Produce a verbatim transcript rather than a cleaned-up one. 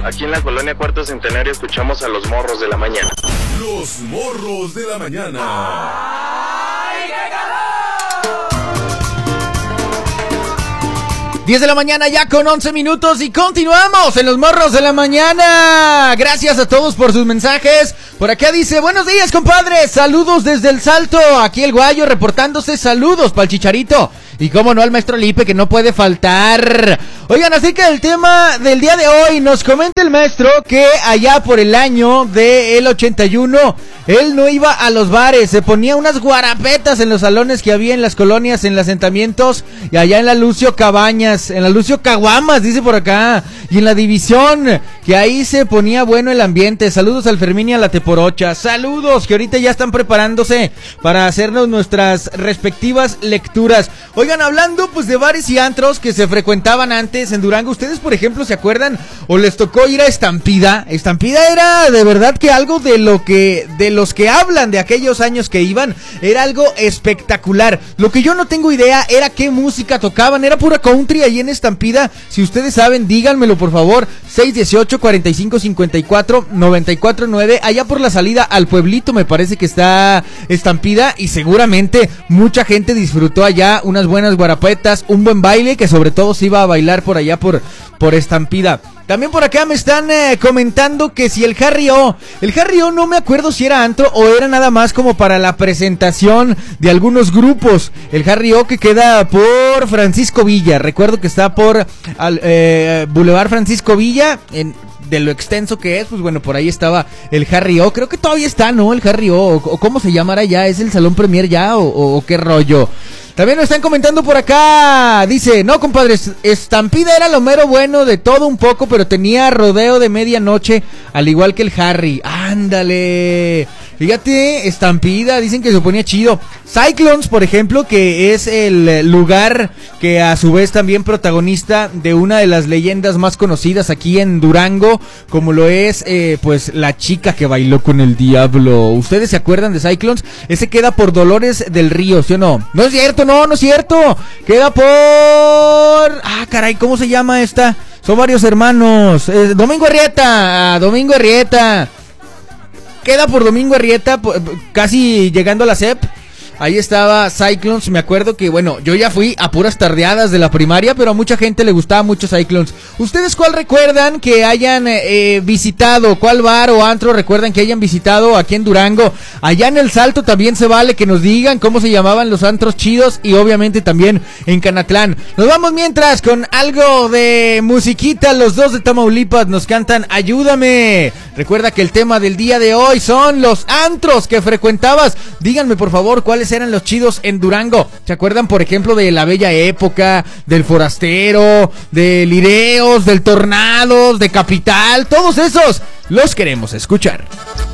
Aquí en la colonia Cuarto Centenario escuchamos a los morros de la mañana. Los morros de la mañana. ¡Ay, qué calor! diez de la mañana ya con once minutos y continuamos en los morros de la mañana. Gracias a todos por sus mensajes. Por acá dice, buenos días compadres, saludos desde El Salto. Aquí el Guayo reportándose, saludos para el Chicharito. Y cómo no al maestro Lipe, que no puede faltar. Oigan, acerca del tema del día de hoy, nos comenta el maestro que allá por el año del ochenta y uno, él no iba a los bares, se ponía unas guarapetas en los salones que había en las colonias, en los asentamientos, y allá en la Lucio Cabañas, en la Lucio Caguamas, dice por acá, y en la División, que ahí se ponía bueno el ambiente. Saludos al Fermín y a la Teporocha, saludos, que ahorita ya están preparándose para hacernos nuestras respectivas lecturas. Oigan, hablando pues de bares y antros que se frecuentaban antes en Durango, ¿ustedes por ejemplo se acuerdan o les tocó ir a Estampida? Estampida era de verdad que algo de lo que, de los que hablan de aquellos años que iban, era algo espectacular. Lo que yo no tengo idea era qué música tocaban, era pura country ahí en Estampida. Si ustedes saben, díganmelo por favor, seis dieciocho, cuarenta y cinco, cincuenta y cuatro, noventa y cuatro nueve, allá por la salida al pueblito me parece que está Estampida, y seguramente mucha gente disfrutó allá unas buenas guarapetas, un buen baile, que sobre todo se iba a bailar por allá por, por Estampida. También por acá me están eh, comentando que si el Harry O, el Harry O no me acuerdo si era antro o era nada más como para la presentación de algunos grupos. El Harry O que queda por Francisco Villa, recuerdo que está por al, eh, Boulevard Francisco Villa, en... de lo extenso que es, pues bueno, por ahí estaba el Harry O, creo que todavía está, ¿no? El Harry O, o, o ¿cómo se llamará ya? ¿Es el Salón Premier ya o, o, o qué rollo? También nos están comentando por acá, dice, no compadres, Estampida era lo mero bueno de todo un poco, pero tenía rodeo de medianoche, al igual que el Harry, ándale, fíjate, Estampida, dicen que se ponía chido. Cyclones, por ejemplo, que es el lugar que a su vez también protagonista de una de las leyendas más conocidas aquí en Durango, como lo es, eh, pues, la chica que bailó con el diablo. ¿Ustedes se acuerdan de Cyclones? Ese queda por Dolores del Río, ¿sí o no? No es cierto, no, no es cierto. Queda por... Ah, caray, ¿cómo se llama esta? Son varios hermanos. Eh, Domingo Arrieta, Domingo Arrieta. Queda por Domingo Arrieta, casi llegando a la C E P. Ahí estaba Cyclones, me acuerdo que, bueno, yo ya fui a puras tardeadas de la primaria, pero a mucha gente le gustaba mucho Cyclones. ¿Ustedes cuál recuerdan que hayan eh, visitado? ¿Cuál bar o antro recuerdan que hayan visitado aquí en Durango? Allá en El Salto también se vale que nos digan cómo se llamaban los antros chidos, y obviamente también en Canatlán. Nos vamos mientras con algo de musiquita. Los dos de Tamaulipas nos cantan Ayúdame. Recuerda que el tema del día de hoy son los antros que frecuentabas. Díganme por favor cuáles eran los chidos en Durango. ¿Se acuerdan por ejemplo de La Bella Época, del Forastero, de Lireos, del Tornados, de Capital? Todos esos los queremos escuchar.